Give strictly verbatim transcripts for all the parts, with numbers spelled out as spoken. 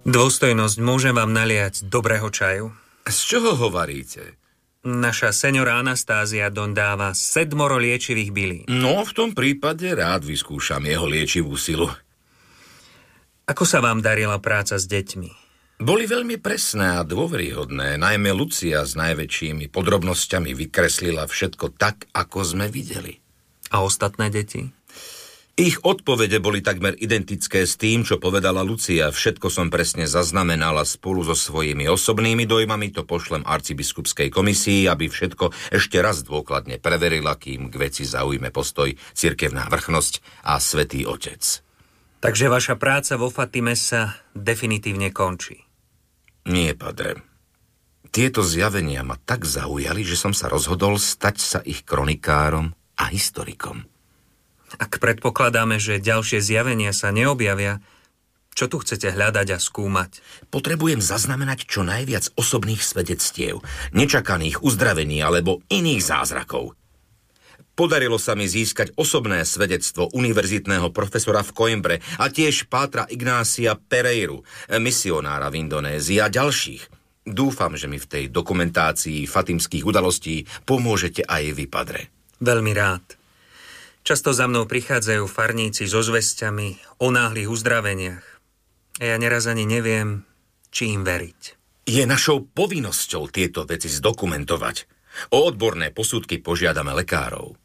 Dôstojnosť, môžem vám naliať dobrého čaju? Z čoho hovoríte? Naša seňora Anastázia Don dáva sedmoro liečivých bylín. No, v tom prípade rád vyskúšam jeho liečivú silu. Ako sa vám darila práca s deťmi? Boli veľmi presné a dôveryhodné. Najmä Lucia s najväčšími podrobnosťami vykreslila všetko tak, ako sme videli. A ostatné deti? Ich odpovede boli takmer identické s tým, čo povedala Lucia. Všetko som presne zaznamenala spolu so svojimi osobnými dojmami, to pošlem arcibiskupskej komisii, aby všetko ešte raz dôkladne preverila, kým k veci zaujme postoj cirkevná vrchnosť a Svätý Otec. Takže vaša práca vo Fatime sa definitívne končí? Nie, padre. Tieto zjavenia ma tak zaujali, že som sa rozhodol stať sa ich kronikárom a historikom. Ak predpokladáme, že ďalšie zjavenia sa neobjavia, čo tu chcete hľadať a skúmať? Potrebujem zaznamenať čo najviac osobných svedectiev, nečakaných uzdravení alebo iných zázrakov. Podarilo sa mi získať osobné svedectvo univerzitného profesora v Coimbre a tiež pátra Ignácia Pereiru, misionára v Indonézii a ďalších. Dúfam, že mi v tej dokumentácii fatimských udalostí pomôžete aj vy, padre. Veľmi rád. Často za mnou prichádzajú farníci so zvesťami o náhlych uzdraveniach. A ja neraz ani neviem, či im veriť. Je našou povinnosťou tieto veci zdokumentovať. O odborné posudky požiadame lekárov.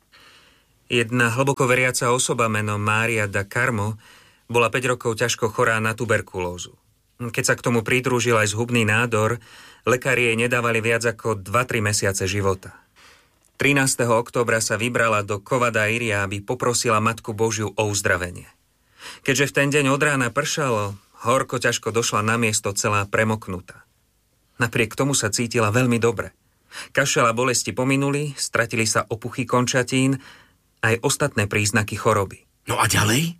Jedna hlboko veriaca osoba menom Mária da Carmo bola päť rokov ťažko chorá na tuberkulózu. Keď sa k tomu pridružil aj zhubný nádor, lekári jej nedávali viac ako dva tri mesiace života. trinásteho októbra sa vybrala do Cova da Iria, aby poprosila Matku Božiu o uzdravenie. Keďže v ten deň od rána pršalo, horko ťažko došla na miesto celá premoknutá. Napriek tomu sa cítila veľmi dobre. Kašel a bolesti pominuli, stratili sa opuchy končatín, aj ostatné príznaky choroby. No a ďalej?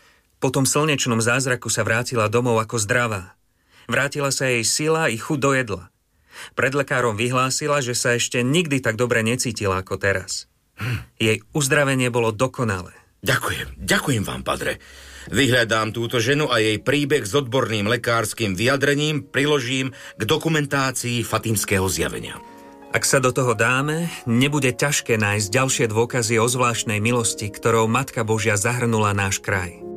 Po tom slnečnom zázraku sa vrátila domov ako zdravá. Vrátila sa jej sila i chuť do jedla. Pred lekárom vyhlásila, že sa ešte nikdy tak dobre necítila ako teraz. Hm. Jej uzdravenie bolo dokonalé. Ďakujem, ďakujem vám, padre. Vyhľadám túto ženu a jej príbeh s odborným lekárskym vyjadrením priložím k dokumentácii fatimského zjavenia. Ak sa do toho dáme, nebude ťažké nájsť ďalšie dôkazy o zvláštnej milosti, ktorou Matka Božia zahrnula náš kraj.